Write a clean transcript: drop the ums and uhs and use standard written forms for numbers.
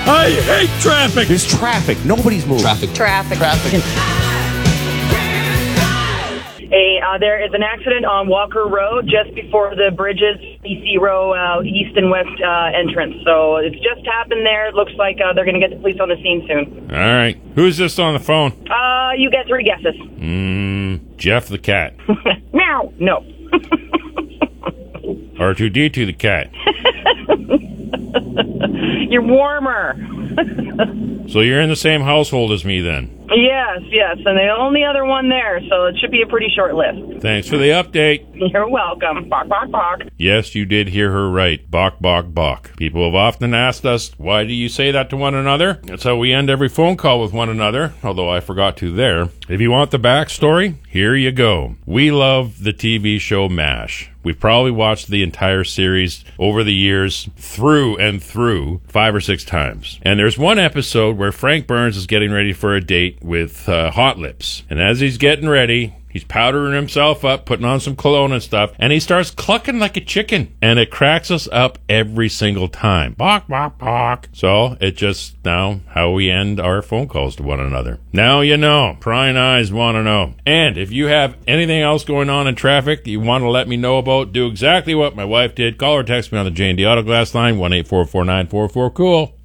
I hate traffic. There's traffic. Nobody's moving. Traffic. Hey, there is an accident on Walker Road just before the Bridges BC Row east and west entrance. So it's just happened there. It looks like they're going to get the police on the scene soon. All right. Who's this on the phone? You get 3 guesses. Jeff the cat. Meow. No. R2D2 the cat. You're warmer. So you're in the same household as me then? Yes, and the only other one there, so it should be a pretty short list. Thanks for the update. You're welcome. Bok, bok, bok. Yes, you did hear her right. Bok, bok, bok. People have often asked us, why do you say that to one another? That's how we end every phone call with one another, although I forgot to there. If you want the backstory, here you go. We love the TV show MASH. We've probably watched the entire series over the years, through and through, 5 or 6 times. And there's one episode where Frank Burns is getting ready for a date with Hot Lips. And as he's getting ready, he's powdering himself up, putting on some cologne and stuff, and he starts clucking like a chicken. And it cracks us up every single time. Bok, bok, bok. So it just now how we end our phone calls to one another. Now you know. Prying eyes want to know. And if you have anything else going on in traffic that you want to let me know about, do exactly what my wife did. Call or text me on the J&D Autoglass line, 1-844-944-COOL.